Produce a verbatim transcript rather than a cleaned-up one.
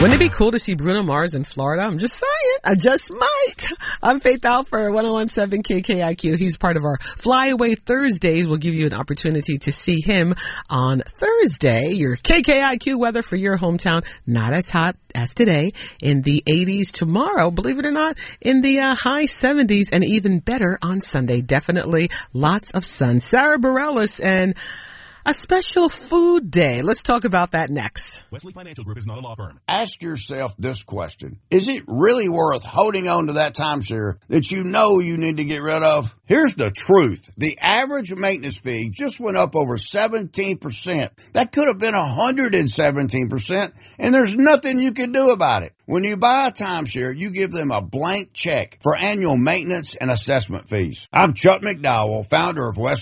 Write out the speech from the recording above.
Wouldn't it be cool to see Bruno Mars in Florida? I'm just saying. I just might. I'm Faith Alford, one oh one point seven K K I Q. He's part of our Flyaway Thursdays. We'll give you an opportunity to see him on Thursday. Your K K I Q weather for your hometown. Not as hot as today. In the eighties tomorrow. Believe it or not, in the uh, high seventies, and even better on Sunday. Definitely lots of sun. Sarah Bareilles and a special food day. Let's talk about that next. Wesley Financial Group is not a law firm. Ask yourself this question. Is it really worth holding on to that timeshare that you know you need to get rid of? Here's the truth. The average maintenance fee just went up over seventeen percent. That could have been one hundred seventeen percent, and there's nothing you can do about it. When you buy a timeshare, you give them a blank check for annual maintenance and assessment fees. I'm Chuck McDowell, founder of West